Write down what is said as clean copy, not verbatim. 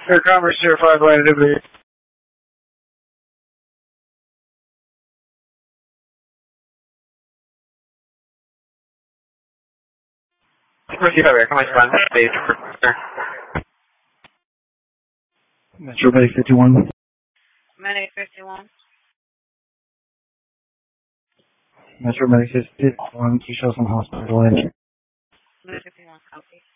Air Commerce 05 line inhibitor. Air Commerce line space for Metro Bay 51. Medic 51. Metro Bay 51, 2 Shelton Hospital. Medic 51, copy.